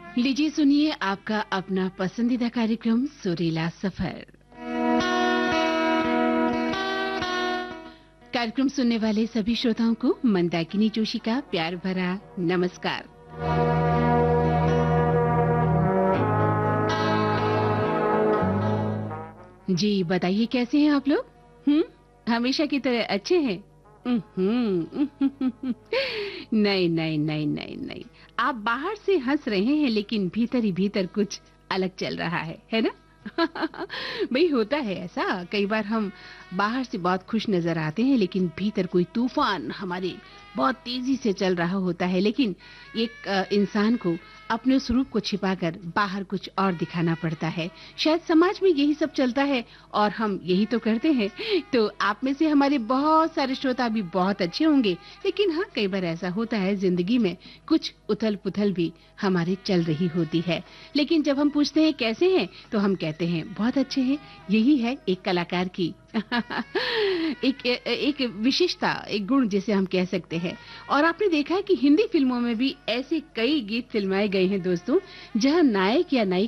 लीजिए सुनिए आपका अपना पसंदीदा कार्यक्रम सुरीला सफर। कार्यक्रम सुनने वाले सभी श्रोताओं को मंदाकिनी जोशी का प्यार भरा नमस्कार। जी बताइए कैसे हैं आप लोग? हमेशा की तरह अच्छे हैं? नहीं नहीं नहीं नहीं नहीं, आप बाहर से हंस रहे हैं लेकिन भीतर ही भीतर कुछ अलग चल रहा है ना? भाई होता है ऐसा, कई बार हम बाहर से बहुत खुश नजर आते हैं लेकिन भीतर कोई तूफान हमारे बहुत तेजी से चल रहा होता है। लेकिन एक इंसान को अपने उस रूप को छिपाकर बाहर कुछ और दिखाना पड़ता है। शायद समाज में यही सब चलता है और हम यही तो करते हैं। तो आप में से हमारे बहुत सारे श्रोता भी बहुत अच्छे होंगे, लेकिन हाँ कई बार ऐसा होता है जिंदगी में कुछ उथल पुथल भी हमारी चल रही होती है। लेकिन जब हम पूछते हैं कैसे हैं तो हम कहते हैं बहुत अच्छे हैं। यही है एक कलाकार की एक विशेषता, एक गुण जिसे हम कह सकते हैं। और आपने देखा है कि हिंदी फिल्मों में भी ऐसे कई गीत फिल्माए गए हैं दोस्तों, जहां नायक या नायिका